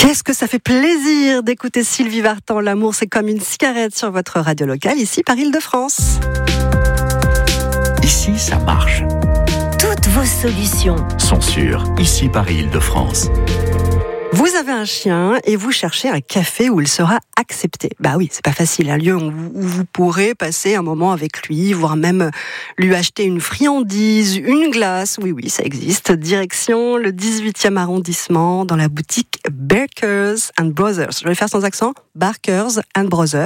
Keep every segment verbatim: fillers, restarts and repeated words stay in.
Qu'est-ce que ça fait plaisir d'écouter Sylvie Vartan. L'amour, c'est comme une cigarette sur votre radio locale, ici par Île-de-France. Ici, ça marche. Toutes vos solutions Sont sûres, ici par Île-de-France. Vous avez un chien et vous cherchez un café où il sera accepté. Bah oui, c'est pas facile, un lieu où vous pourrez passer un moment avec lui, voire même lui acheter une friandise, une glace. Oui, oui, ça existe. Direction le dix-huitième arrondissement, dans la boutique Barkers and Brothers. Je vais le faire sans accent. Barkers and Brothers,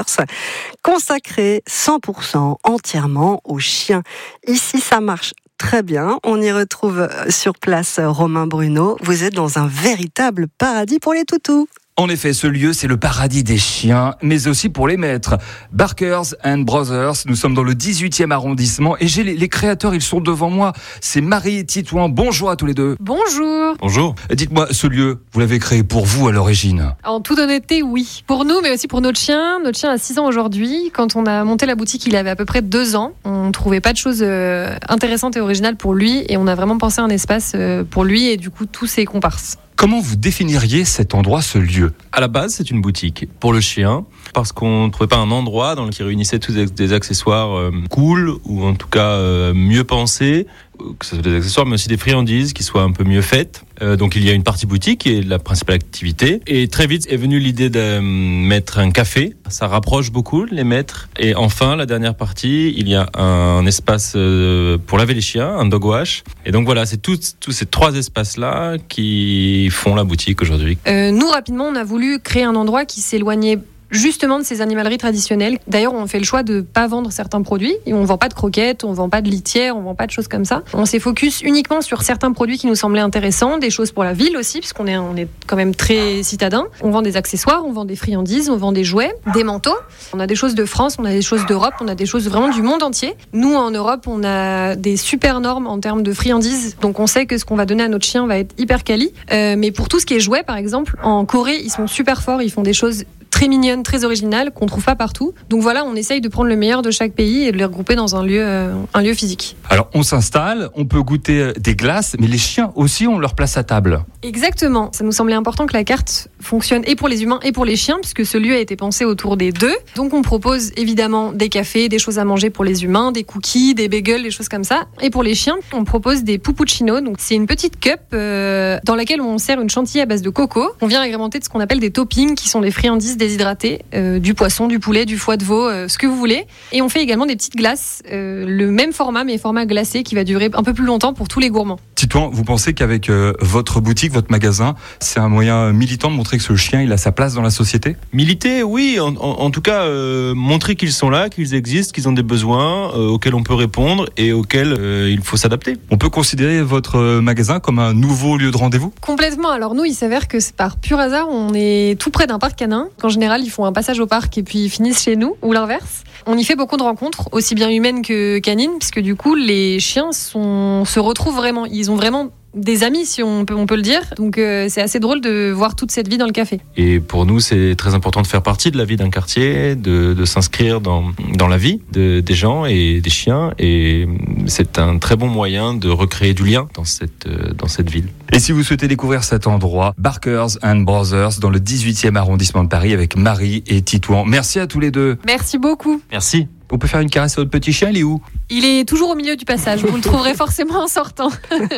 consacré cent pour cent entièrement aux chiens. Ici, ça marche très bien, on y retrouve sur place Romain Bruno. Vous êtes dans un véritable paradis pour les toutous. En effet, ce lieu, c'est le paradis des chiens, mais aussi pour les maîtres. Barkers and Brothers, nous sommes dans le dix-huitième arrondissement et j'ai les, les créateurs, ils sont devant moi. C'est Marie et Titouan. Bonjour à tous les deux. Bonjour. Bonjour. Dites-moi, ce lieu, vous l'avez créé pour vous à l'origine? En toute honnêteté, oui. Pour nous, mais aussi pour notre chien. Notre chien a six ans aujourd'hui. Quand on a monté la boutique, il avait à peu près deux ans. On ne trouvait pas de choses euh, intéressantes et originales pour lui et on a vraiment pensé à un espace euh, pour lui et du coup, tous ses comparses. Comment vous définiriez cet endroit, ce lieu? À la base, c'est une boutique pour le chien, parce qu'on ne trouvait pas un endroit dans lequel réunissait tous des accessoires euh, cool, ou en tout cas euh, mieux pensés, que ce soit des accessoires, mais aussi des friandises qui soient un peu mieux faites. Euh, donc il y a une partie boutique qui est la principale activité. Et très vite est venue l'idée de mettre un café. Ça rapproche beaucoup les maîtres. Et enfin, la dernière partie, il y a un espace euh, pour laver les chiens, un dog wash. Et donc voilà, c'est tous ces trois espaces-là qui font la boutique aujourd'hui. Euh, nous, rapidement, on a voulu créer un endroit qui s'éloignait justement de ces animaleries traditionnelles. D'ailleurs, on fait le choix de ne pas vendre certains produits. On ne vend pas de croquettes, on ne vend pas de litière, on ne vend pas de choses comme ça. On s'est focus uniquement sur certains produits qui nous semblaient intéressants, des choses pour la ville aussi, puisqu'on est, on est quand même très citadin. On vend des accessoires, on vend des friandises, on vend des jouets, des manteaux. On a des choses de France, on a des choses d'Europe, on a des choses vraiment du monde entier. Nous, en Europe, on a des super normes en termes de friandises. Donc, on sait que ce qu'on va donner à notre chien va être hyper quali. Euh, mais pour tout ce qui est jouets, par exemple, en Corée, ils sont super forts, ils font des choses très mignonne, très originale, qu'on trouve pas partout. Donc voilà, on essaye de prendre le meilleur de chaque pays et de les regrouper dans un lieu, euh, un lieu physique. Alors on s'installe, on peut goûter des glaces, mais les chiens aussi ont leur place à table. Exactement. Ça nous semblait important que la carte fonctionne et pour les humains et pour les chiens, puisque ce lieu a été pensé autour des deux. Donc on propose évidemment des cafés, des choses à manger pour les humains, des cookies, des bagels, des choses comme ça. Et pour les chiens, on propose des puppuccinos. Donc c'est une petite cup euh, dans laquelle on sert une chantilly à base de coco. On vient agrémenter de ce qu'on appelle des toppings, qui sont des friandises déshydraté, euh, du poisson, du poulet, du foie de veau, euh, ce que vous voulez. Et on fait également des petites glaces, euh, le même format, mais format glacé, qui va durer un peu plus longtemps pour tous les gourmands. Titouan, vous pensez qu'avec euh, votre boutique, votre magasin, c'est un moyen militant de montrer que ce chien, il a sa place dans la société? Militer, oui. En, en, en tout cas, euh, montrer qu'ils sont là, qu'ils existent, qu'ils ont des besoins euh, auxquels on peut répondre et auxquels euh, il faut s'adapter. On peut considérer votre magasin comme un nouveau lieu de rendez-vous? Complètement. Alors nous, il s'avère que c'est par pur hasard, on est tout près d'un parc canin. En général, ils font un passage au parc et puis ils finissent chez nous, ou l'inverse. On y fait beaucoup de rencontres, aussi bien humaines que canines, puisque du coup, les chiens sont, se retrouvent vraiment. Ils ont vraiment des amis, si on peut, on peut le dire. Donc euh, c'est assez drôle de voir toute cette vie dans le café. Et pour nous, c'est très important de faire partie de la vie d'un quartier, de, de s'inscrire dans, dans la vie de, des gens et des chiens. Et c'est un très bon moyen de recréer du lien dans cette, dans cette ville. Et si vous souhaitez découvrir cet endroit, Barkers and Brothers, dans le dix-huitième arrondissement de Paris, avec Marie et Titouan. Merci à tous les deux. Merci beaucoup. Merci. On peut faire une caresse à votre petit chien, il est où? Il est toujours au milieu du passage, vous le trouverez forcément en sortant.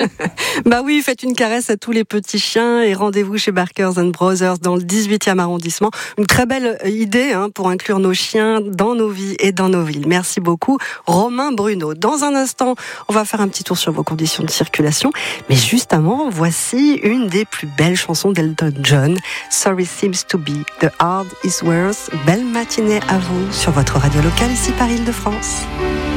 Bah oui, faites une caresse à tous les petits chiens et rendez-vous chez Barkers and Brothers dans le dix-huitième arrondissement. Une très belle idée hein, pour inclure nos chiens dans nos vies et dans nos villes. Merci beaucoup, Romain Bruno. Dans un instant, on va faire un petit tour sur vos conditions de circulation. Mais juste avant, voici une des plus belles chansons d'Elton John. Sorry seems to be the hard is worse. Belle matinée à vous sur votre radio locale ici par Île-de-France.